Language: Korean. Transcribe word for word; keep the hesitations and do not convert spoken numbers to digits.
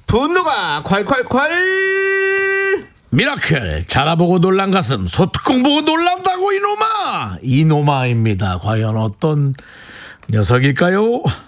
분노가 콸콸콸. 미라클 자라보고 놀란 가슴 소뚜껑 보고 놀란다고 이놈아. 이놈아입니다. 과연 어떤 녀석일까요?